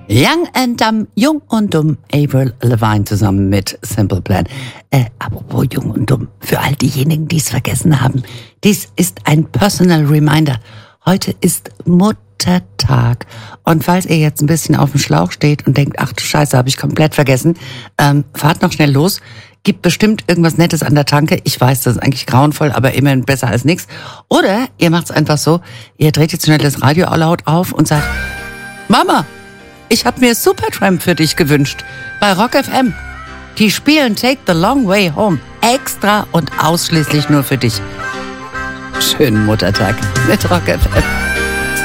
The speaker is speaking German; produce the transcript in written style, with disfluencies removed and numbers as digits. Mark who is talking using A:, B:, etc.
A: Young and Dumb, Jung und Dumm, Avril Lavigne zusammen mit Simple Plan. Apropos Jung und Dumm, für all diejenigen, die es vergessen haben, dies ist ein Personal Reminder. Heute ist Muttertag. Und falls ihr jetzt ein bisschen auf dem Schlauch steht und denkt, ach du Scheiße, habe ich komplett vergessen, fahrt noch schnell los. Gibt bestimmt irgendwas Nettes an der Tanke. Ich weiß, das ist eigentlich grauenvoll, aber immerhin besser als nichts. Oder ihr macht's einfach so, ihr dreht jetzt schnell das Radio laut auf und sagt, Mama, ich habe mir Supertramp für dich gewünscht. Bei Rock FM. Die spielen Take the Long Way Home. Extra und ausschließlich nur für dich. Schönen Muttertag mit Rock FM.